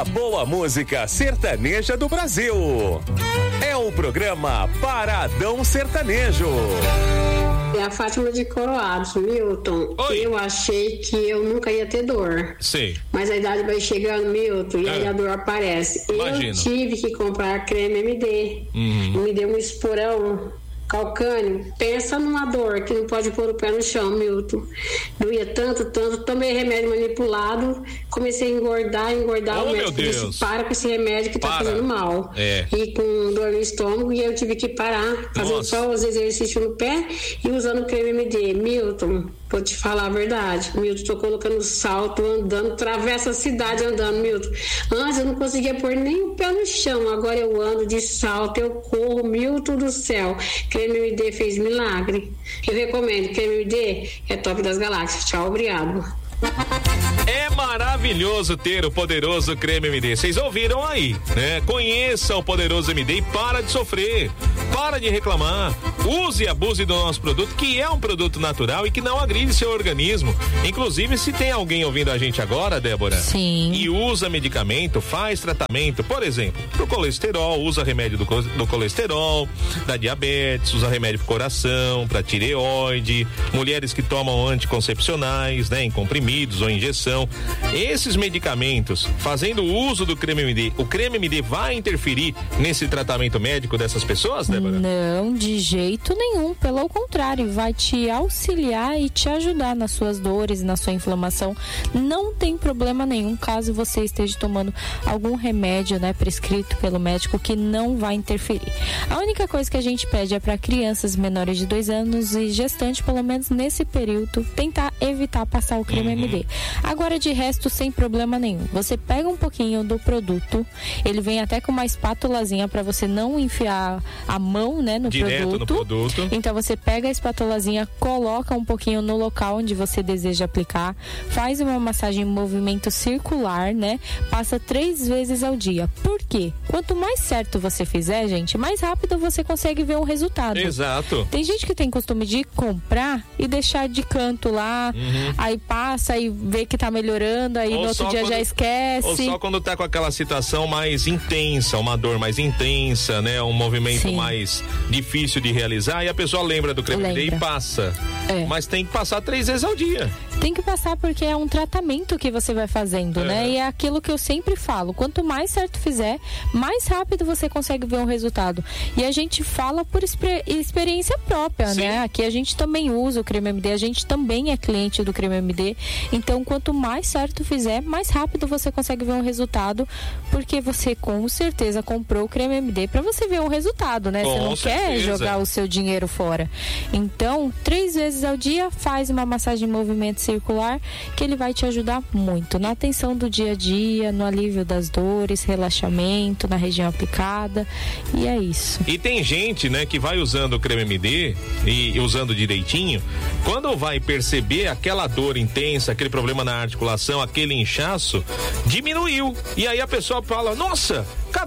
boa música sertaneja do Brasil. É o programa Paradão Sertanejo. É a Fátima de Coroados, Milton. Oi. Eu achei que eu nunca ia ter dor. Sei. Mas a idade vai chegando, Milton, e aí a dor aparece. Imagino. Eu tive que comprar creme MD. Me deu um esporão calcâneo. Pensa numa dor que não pode pôr o pé no chão, Milton. Doía tanto. Tomei remédio manipulado. Comecei a engordar. Oh, o meu médico disse, Deus. para com esse remédio que tá fazendo mal. É. E com dor no estômago, e eu tive que parar, fazendo só os exercícios no pé e usando o creme MD. Milton, vou te falar a verdade. Milton, tô colocando salto, andando, atravessa a cidade andando, Milton. Antes eu não conseguia pôr nem o pé no chão. Agora eu ando de salto, eu corro, Milton do céu. Creme MD fez milagre. Eu recomendo, creme MD é top das galáxias. Tchau, obrigado. É maravilhoso ter o poderoso creme MD. Vocês ouviram aí, né? Conheça o poderoso MD e para de sofrer. Para de reclamar. Use e abuse do nosso produto, que é um produto natural e que não agride seu organismo. Inclusive, se tem alguém ouvindo a gente agora, Débora, sim, e usa medicamento, faz tratamento, por exemplo, pro colesterol, usa remédio do colesterol, da diabetes, usa remédio pro coração, pra tireoide, mulheres que tomam anticoncepcionais, né, em comprimidos ou injeção. Esses medicamentos, fazendo uso do creme MD, o creme MD vai interferir nesse tratamento médico dessas pessoas, Débora? Não, de jeito nenhum, pelo contrário, vai te auxiliar e te ajudar nas suas dores, na sua inflamação. Não tem problema nenhum caso você esteja tomando algum remédio, né, prescrito pelo médico, que não vai interferir. A única coisa que a gente pede é para crianças menores de 2 anos e gestante, pelo menos nesse período, tentar evitar passar o creme MD. Agora, de resto, sem problema nenhum. Você pega um pouquinho do produto, ele vem até com uma espátulazinha para você não enfiar a mão, né, no produto. Então você pega a espátulazinha, coloca um pouquinho no local onde você deseja aplicar, faz uma massagem em movimento circular, né? Passa 3 vezes ao dia. Por quê? Quanto mais certo você fizer, gente, mais rápido você consegue ver um resultado. Exato. Tem gente que tem costume de comprar e deixar de canto lá, aí passa e vê que tá melhorando, aí ou no outro dia já esquece. Ou só quando tá com aquela situação mais intensa, uma dor mais intensa, né? Um movimento mais difícil de realizar, e a pessoa lembra do creme MD e passa. Mas tem que passar 3 vezes ao dia. Tem que passar porque é um tratamento que você vai fazendo, né? E é aquilo que eu sempre falo, quanto mais certo fizer, mais rápido você consegue ver um resultado. E a gente fala por experiência própria, né? Aqui a gente também usa o creme MD, a gente também é cliente do creme MD. Então, quanto mais certo fizer, mais rápido você consegue ver um resultado, porque você com certeza comprou o creme MD para você ver um resultado, né? Você não quer jogar o seu dinheiro fora. Então, 3 vezes ao dia, faz uma massagem em movimento circular, que ele vai te ajudar muito na atenção do dia a dia, no alívio das dores, relaxamento na região aplicada, e é isso. E tem gente, né, que vai usando o creme MD e usando direitinho, quando vai perceber aquela dor intensa, aquele problema na articulação, aquele inchaço, diminuiu. E aí a pessoa fala, nossa,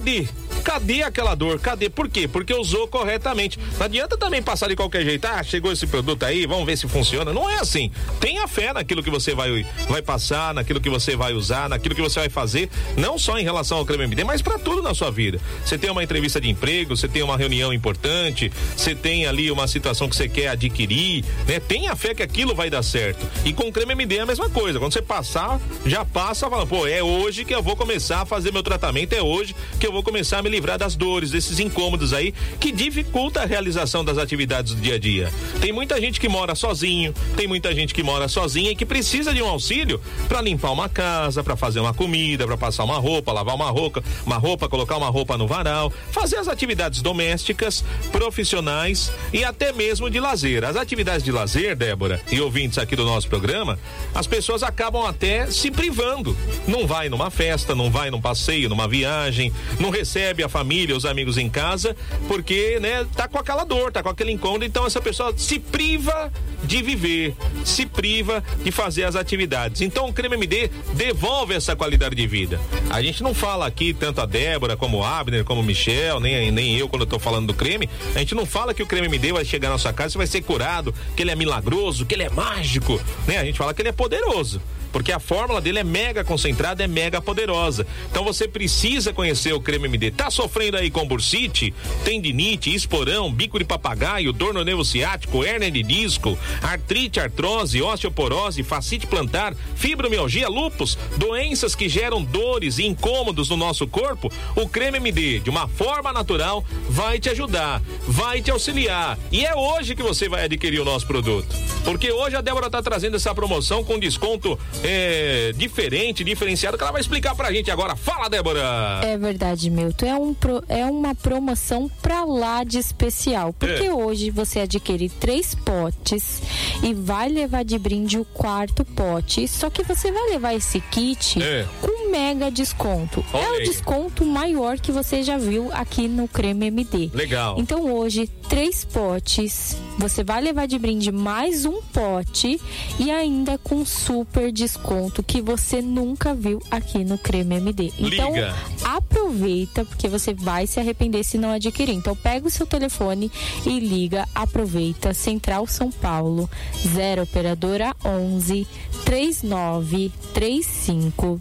cadê aquela dor? Cadê? Por quê? Porque usou corretamente. Não adianta também passar de qualquer jeito. Chegou esse produto aí, vamos ver se funciona. Não é assim. Tenha fé naquilo que você vai passar, naquilo que você vai usar, naquilo que você vai fazer, não só em relação ao creme MD, mas para tudo na sua vida. Você tem uma entrevista de emprego, você tem uma reunião importante, você tem ali uma situação que você quer adquirir, né? Tenha fé que aquilo vai dar certo. E com o creme MD é a mesma coisa. Quando você passar, já passa falando, pô, é hoje que eu vou começar a fazer meu tratamento, é hoje que eu vou começar a me livrar das dores, desses incômodos aí que dificulta a realização das atividades do dia a dia. Tem muita gente que mora sozinho, tem muita gente que mora sozinha e que precisa de um auxílio para limpar uma casa, para fazer uma comida, para passar uma roupa, lavar uma roupa, colocar uma roupa no varal, fazer as atividades domésticas, profissionais e até mesmo de lazer. As atividades de lazer, Débora, e ouvintes aqui do nosso programa, as pessoas acabam até se privando. Não vai numa festa, não vai num passeio, numa viagem, não recebe a família, os amigos em casa, porque, né, tá com aquela dor, tá com aquele incômodo, então essa pessoa se priva de viver, se priva de fazer as atividades. Então o creme MD devolve essa qualidade de vida. A gente não fala aqui, tanto a Débora, como o Abner, como o Michel, nem eu quando eu tô falando do creme, a gente não fala que o creme MD vai chegar na sua casa e vai ser curado, que ele é milagroso, que ele é mágico, né? A gente fala que ele é poderoso. porque a fórmula dele é mega concentrada, é mega poderosa. Então você precisa conhecer o creme MD. Tá sofrendo aí com bursite, tendinite, esporão, bico de papagaio, dor no nervo ciático, hérnia de disco, artrite, artrose, osteoporose, fascite plantar, fibromialgia, lúpus, doenças que geram dores e incômodos no nosso corpo? O creme MD, de uma forma natural, vai te ajudar, vai te auxiliar. E é hoje que você vai adquirir o nosso produto, porque hoje a Débora tá trazendo essa promoção com desconto diferenciado, que ela vai explicar pra gente agora. Fala, Débora! É verdade, Milton, é uma promoção pra lá de especial, porque hoje você adquire 3 potes e vai levar de brinde o 4º pote, só que você vai levar esse kit com mega desconto. Olha, é o desconto maior que você já viu aqui no Creme MD. Legal. Então hoje, 3 potes, você vai levar de brinde mais um pote e ainda com super desconto que você nunca viu aqui no Creme MD. Então, aproveita, porque você vai se arrepender se não adquirir. Então, pega o seu telefone e liga, aproveita. Central São Paulo, 0 operadora 11 3935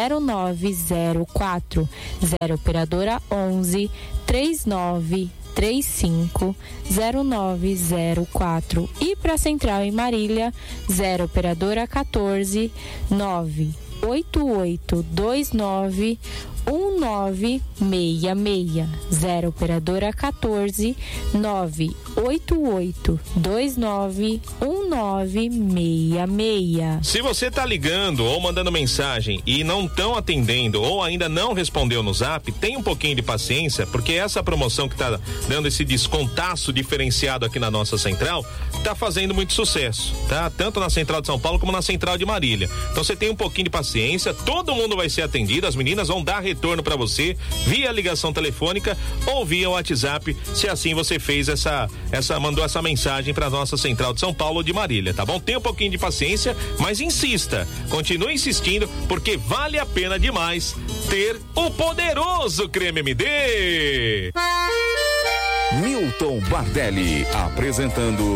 0904. 0 operadora 11 3935 0904. E para Central em Marília, 0 operadora 14 98829 1966. 0 operadora 14 98829 1966. Se você tá ligando ou mandando mensagem e não estão atendendo ou ainda não respondeu no Zap, tem um pouquinho de paciência, porque essa promoção que tá dando esse descontaço diferenciado aqui na nossa central tá fazendo muito sucesso, tá? Tanto na Central de São Paulo como na Central de Marília. Então você tem um pouquinho de paciência, todo mundo vai ser atendido, as meninas vão dar retorno para você via ligação telefônica ou via WhatsApp, se assim você fez mandou essa mensagem para nossa Central de São Paulo ou de Marília, tá bom? Tenha um pouquinho de paciência, mas insista, continue insistindo, porque vale a pena demais ter o poderoso Creme MD. Milton Bardelli apresentando